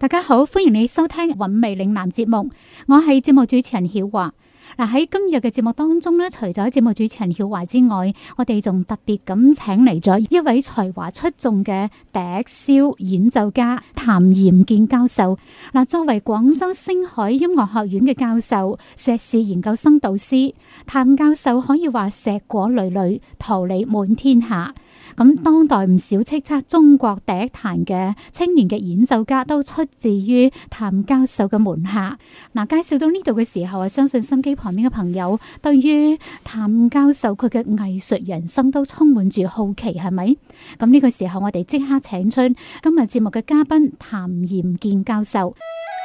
大家好，歡迎你收聽韻味嶺南節目，我係節目主持人曉華。喺今日嘅節目當中咧，除咗節目主持人曉華之外，我哋仲特別咁請嚟咗一位才華出眾嘅笛簫演奏家譚炎健教授。作為廣州星海音樂學院嘅教授、碩士研究生導師，譚教授可以話碩果累累，桃李滿天下。咁當代唔少叱咤中國笛壇嘅青年嘅演奏家都出自於譚教授嘅門下。介紹到呢度嘅時候，相信心機旁邊嘅朋友對於譚教授佢嘅藝術人生都充滿住好奇，係咪？咁呢個時候我哋即刻請出今日節目嘅嘉賓譚炎健教授。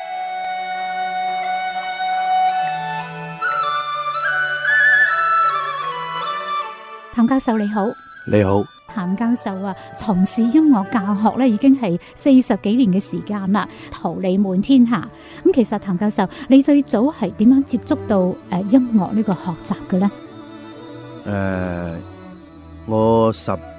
譚教授你好。 你好。 譚教授從事音樂教學咧已經係40幾年嘅時間啦，桃李滿天下。咁其實譚教授，你最早係點樣接觸到音樂呢個學習嘅咧？ 我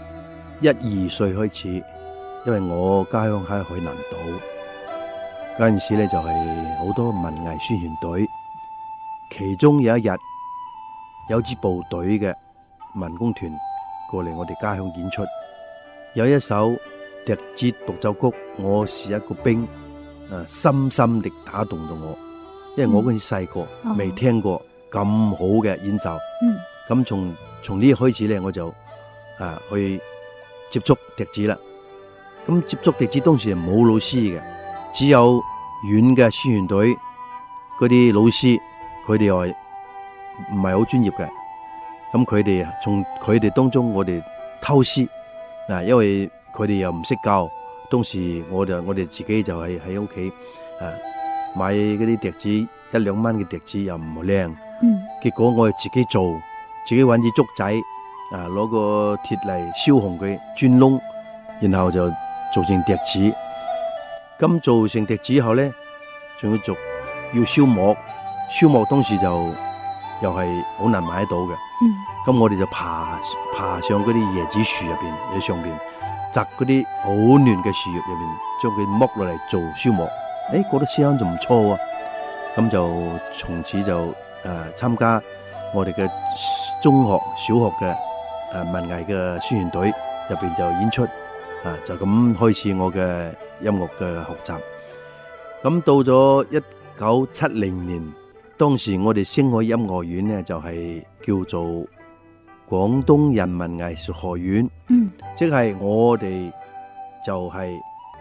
11、12歲開始，因為我家鄉喺海南島，嗰陣時咧就係好多文藝宣傳隊，其中有一日有支部隊嘅文工團過嚟我哋家鄉演出，有一首笛子獨奏曲，我是一個兵，深深地打動到我，因為我嗰陣時細個未聽過咁好嘅演奏，咁從呢開始咧我就去接觸笛子啦。咁接觸笛子當時係冇老師嘅，只有縣嘅宣傳隊嗰啲老師，佢哋係唔係好專業嘅。咁佢哋從佢哋當中，我哋偷師，因為佢哋又唔識教，當時我哋自己就係喺屋企買嗰啲笛子，1、2蚊嘅笛子又唔靚，結果我哋自己做，自己揾支竹仔，攞個鐵嚟燒紅佢，鑽窿，然後就做成笛子。咁做成笛子後咧，仲要燒膜，燒膜當時就又係好難買得到嘅。咁我哋就爬上嗰啲椰子樹入邊，喺上邊摘嗰啲好嫩嘅樹葉入邊，將佢剝落嚟做燒膜。覺得聲就唔錯啊！咁就從此就參加我哋嘅中學、小學嘅文藝嘅宣傳隊入邊就演出，就咁開始我嘅音樂嘅學習。咁到咗1970年，當時我哋星海音樂院呢，就係叫做廣東人民藝術學院，即係我哋就係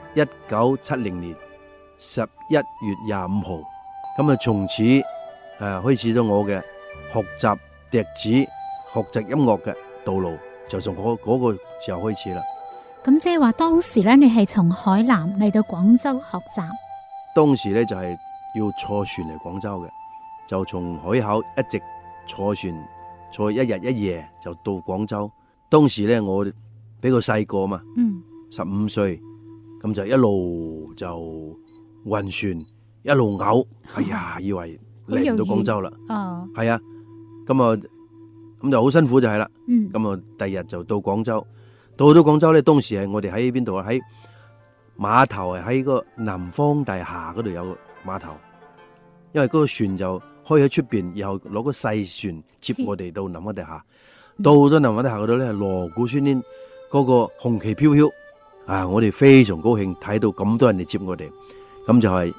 1970年11月25號，咁從此開始咗我嘅學習笛子、學習音樂嘅道路，就從嗰個時候開始啦。 咁即係話當時咧，你係從海南嚟到廣州學習？ 當時咧就係要坐船嚟廣州嘅，就從海口一直坐船，坐1日1夜就到廣州。當時咧我比較細個嘛，15歲，咁就一路就暈船，一路嘔，以為嚟唔到廣州啦，係啊，咁就好辛苦就係啦，咁第二日就到廣州，到廣州咧，當時係我哋喺邊度啊？喺碼頭，係喺個南方大廈嗰度有個碼頭，因為嗰個船就開喺出邊，然後攞個細船接我哋到南方大廈。到咗南方大廈嗰度咧，鑼鼓喧天，嗰個紅旗飄飄，我哋非常高興，睇到咁多人嚟接我哋。咁就係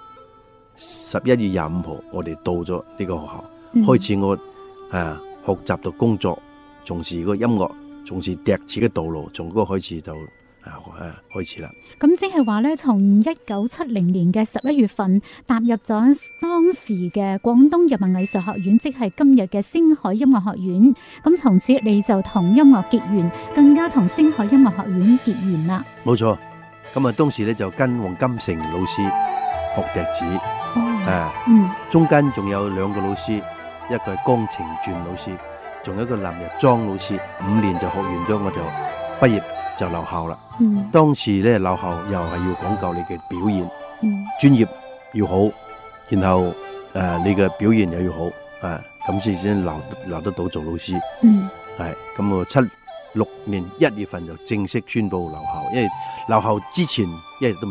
11月25號，我哋到咗呢個學校，開始我學習到工作，從事個音樂，從事笛子嘅道路，從嗰個開始就開始啦。 咁即係話咧，從1970年嘅11月份踏入咗當時嘅廣東人民藝術學院，即係今日嘅星海音樂學院。咁從此你就同音樂結緣，更加同星海音樂學院結緣啦。 冇錯，咁當時咧就跟黃金城老師學笛子，中間仲有2個老師，一個係江晴傳老師，仲有一個林日莊老師。5年就學完咗，我就畢業就留校啦。當時咧留校又係要講究你嘅表現，專業要好，然後你嘅表現又要好，咁先留得到做老師。係咁我76年1月份就正式宣布留校，因為留校之前1日都唔知嘅。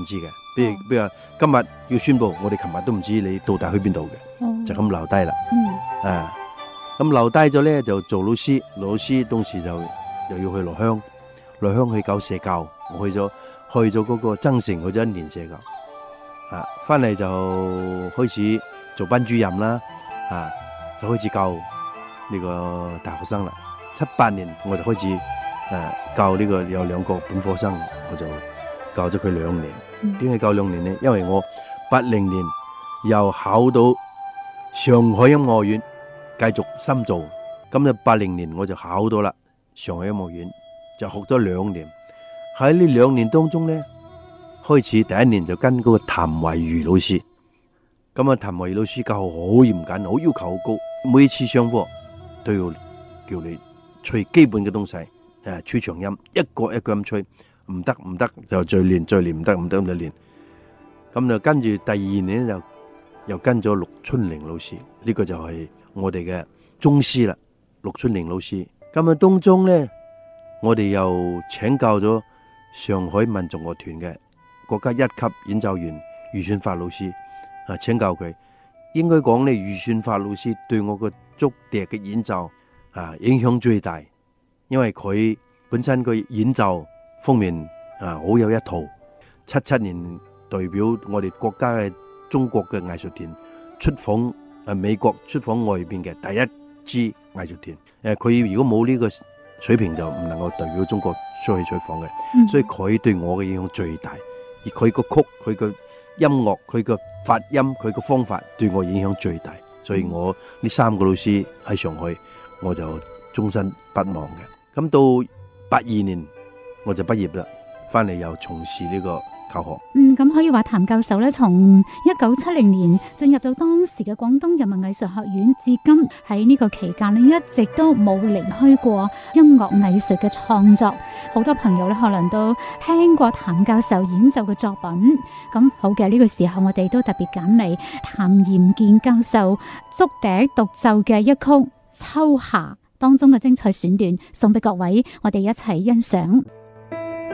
比如話今日要宣佈，我哋琴日都唔知你到底去邊度嘅，就咁留低啦。咁留低咗咧就做老師，當時就又要去落鄉去搞社教，我去咗嗰個增城去咗1年社教，翻嚟就開始做班主任啦，就開始教呢個大學生啦。78年我就開始教呢個有2個本科生，我就教咗佢2年。點解教2年呢？因為我80年又考到上海音樂院繼續深造，咁就80年我就考到啦上海音樂院，就學咗2年。喺呢2年當中呢，開始第1年就跟嗰個譚維如老師，咁譚維如老師教學好嚴謹，好要求好高，每次上課都要叫你吹基本嘅東西，吹長音，一個一個咁吹，唔得就再練，唔得咁就練。咁就跟住第2年就又跟咗陸春齡老師，呢個就係我哋嘅宗師啦，陸春齡老師。咁當中呢，我哋又請教咗上海民族樂團嘅國家1級演奏員余算法老師，請教佢。應該講呢，余算法老師對我個竹笛嘅演奏影響最大，因為佢本身個演奏方面好有一套。77年代表我哋國家嘅中國嘅藝術團出訪美國，出訪外邊嘅第一支藝術團。佢如果冇呢個水平就唔能夠代表中國出去採訪嘅，所以佢對我嘅影響最大。而佢個曲、佢個音樂、佢個發音、佢個方法對我影響最大。所以我呢3個老師喺上海，我就終身不忘嘅。咁到82年我就畢業啦，翻嚟又從事呢個教學。 咁可以話譚教授咧，從1970年進入到當時嘅廣東人民藝術學院，至今喺呢個期間咧，一直都冇離開過音樂藝術嘅創作。好多朋友咧可能都聽過譚教授演奏嘅作品。咁好嘅，呢個時候我哋都特別揀嚟譚延健教授竹笛獨奏嘅一曲《秋夏》當中嘅精彩選段，送俾各位，我哋一齊欣賞。